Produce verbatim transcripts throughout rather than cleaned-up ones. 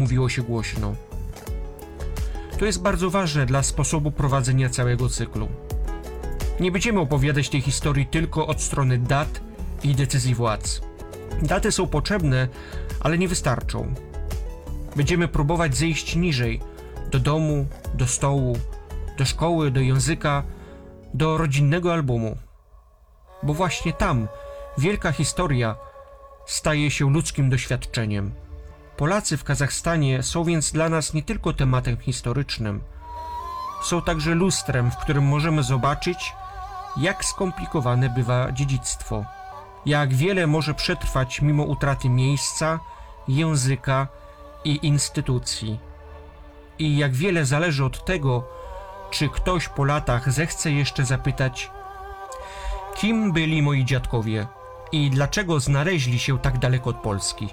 mówiło się głośno. To jest bardzo ważne dla sposobu prowadzenia całego cyklu. Nie będziemy opowiadać tej historii tylko od strony dat i decyzji władz. Daty są potrzebne, ale nie wystarczą. Będziemy próbować zejść niżej, do domu, do stołu, do szkoły, do języka, do rodzinnego albumu. Bo właśnie tam wielka historia staje się ludzkim doświadczeniem. Polacy w Kazachstanie są więc dla nas nie tylko tematem historycznym, są także lustrem, w którym możemy zobaczyć, jak skomplikowane bywa dziedzictwo, jak wiele może przetrwać mimo utraty miejsca, języka i instytucji. I jak wiele zależy od tego, czy ktoś po latach zechce jeszcze zapytać, kim byli moi dziadkowie i dlaczego znaleźli się tak daleko od Polski.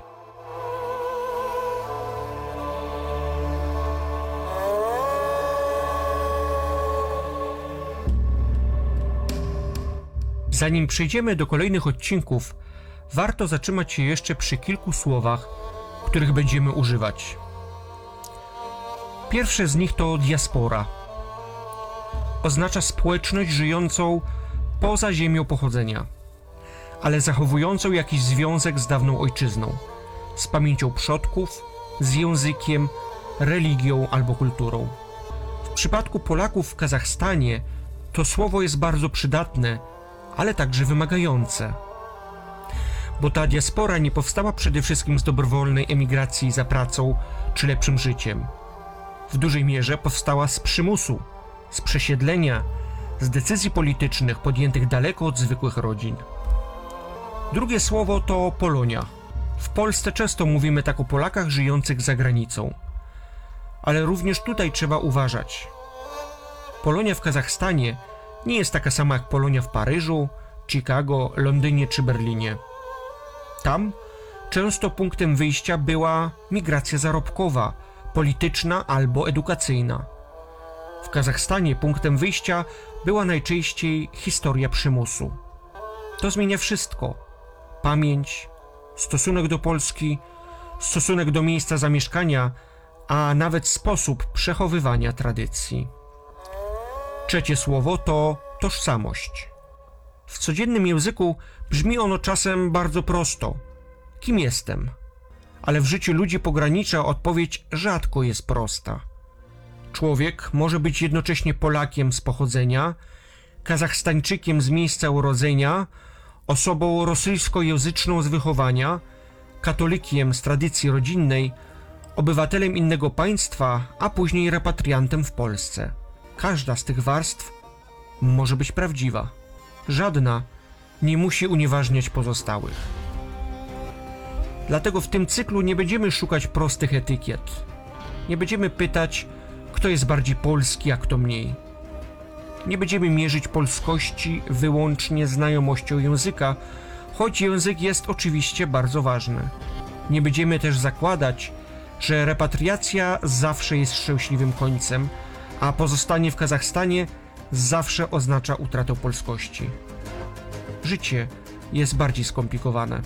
Zanim przejdziemy do kolejnych odcinków, warto zatrzymać się jeszcze przy kilku słowach, których będziemy używać. Pierwsze z nich to diaspora. Oznacza społeczność żyjącą poza ziemią pochodzenia, ale zachowującą jakiś związek z dawną ojczyzną, z pamięcią przodków, z językiem, religią albo kulturą. W przypadku Polaków w Kazachstanie to słowo jest bardzo przydatne, ale także wymagające. Bo ta diaspora nie powstała przede wszystkim z dobrowolnej emigracji za pracą czy lepszym życiem. W dużej mierze powstała z przymusu, z przesiedlenia, z decyzji politycznych podjętych daleko od zwykłych rodzin. Drugie słowo to Polonia. W Polsce często mówimy tak o Polakach żyjących za granicą. Ale również tutaj trzeba uważać. Polonia w Kazachstanie nie jest taka sama jak Polonia w Paryżu, Chicago, Londynie czy Berlinie. Tam często punktem wyjścia była migracja zarobkowa, polityczna albo edukacyjna. W Kazachstanie punktem wyjścia była najczęściej historia przymusu. To zmienia wszystko. Pamięć, stosunek do Polski, stosunek do miejsca zamieszkania, a nawet sposób przechowywania tradycji. Trzecie słowo to tożsamość. W codziennym języku brzmi ono czasem bardzo prosto. Kim jestem? Ale w życiu ludzi pogranicza odpowiedź rzadko jest prosta. Człowiek może być jednocześnie Polakiem z pochodzenia, Kazachstańczykiem z miejsca urodzenia, osobą rosyjskojęzyczną z wychowania, katolikiem z tradycji rodzinnej, obywatelem innego państwa, a później repatriantem w Polsce. Każda z tych warstw może być prawdziwa. Żadna nie musi unieważniać pozostałych. Dlatego w tym cyklu nie będziemy szukać prostych etykiet. Nie będziemy pytać, kto jest bardziej polski, a kto mniej. Nie będziemy mierzyć polskości wyłącznie znajomością języka, choć język jest oczywiście bardzo ważny. Nie będziemy też zakładać, że repatriacja zawsze jest szczęśliwym końcem, a pozostanie w Kazachstanie zawsze oznacza utratę polskości. Życie jest bardziej skomplikowane.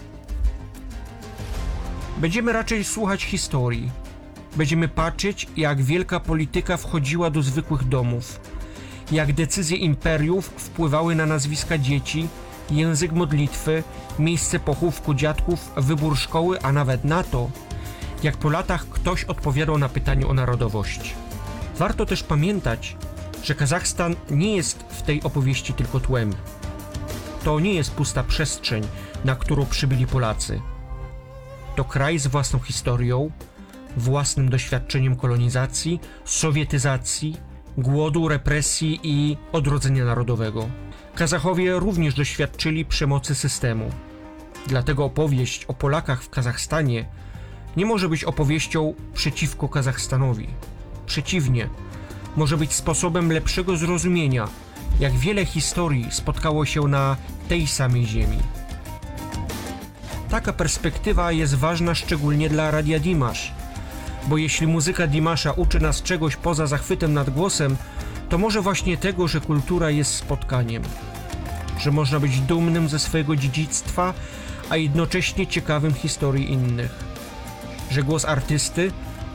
Będziemy raczej słuchać historii. Będziemy patrzeć, jak wielka polityka wchodziła do zwykłych domów, jak decyzje imperiów wpływały na nazwiska dzieci, język modlitwy, miejsce pochówku dziadków, wybór szkoły, a nawet na to, jak po latach ktoś odpowiadał na pytanie o narodowość. Warto też pamiętać, że Kazachstan nie jest w tej opowieści tylko tłem. To nie jest pusta przestrzeń, na którą przybyli Polacy. To kraj z własną historią, własnym doświadczeniem kolonizacji, sowietyzacji, głodu, represji i odrodzenia narodowego. Kazachowie również doświadczyli przemocy systemu. Dlatego opowieść o Polakach w Kazachstanie nie może być opowieścią przeciwko Kazachstanowi. Przeciwnie, może być sposobem lepszego zrozumienia, jak wiele historii spotkało się na tej samej ziemi. Taka perspektywa jest ważna szczególnie dla Radia Dimash, bo jeśli muzyka Dimasza uczy nas czegoś poza zachwytem nad głosem, to może właśnie tego, że kultura jest spotkaniem, że można być dumnym ze swojego dziedzictwa, a jednocześnie ciekawym historii innych, że głos artysty